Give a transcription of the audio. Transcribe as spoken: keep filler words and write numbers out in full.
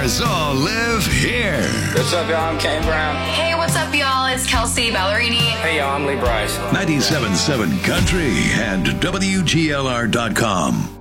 us all live here. What's up, y'all? I'm Kane Brown. Hey, what's up, y'all? It's Kelsey Ballerini. Hey, y'all. I'm Lee Bryce. ninety-seven point seven Country and W G L R dot com.